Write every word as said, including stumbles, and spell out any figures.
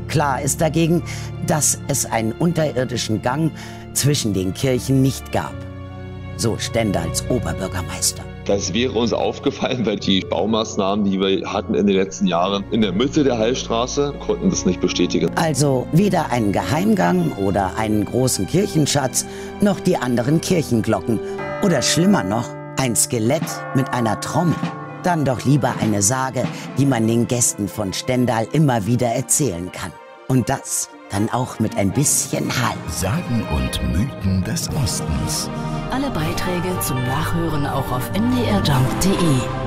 Klar ist dagegen, dass es einen unterirdischen Gang zwischen den Kirchen nicht gab. So Stendals Oberbürgermeister. Das wäre uns aufgefallen, weil die Baumaßnahmen, die wir hatten in den letzten Jahren in der Mitte der Heilstraße, konnten das nicht bestätigen. Also weder einen Geheimgang oder einen großen Kirchenschatz, noch die anderen Kirchenglocken. Oder schlimmer noch, ein Skelett mit einer Trommel. Dann doch lieber eine Sage, die man den Gästen von Stendal immer wieder erzählen kann. Und das dann auch mit ein bisschen Hall. Sagen und Mythen des Ostens. Alle Beiträge zum Nachhören auch auf n d r jump punkt d e.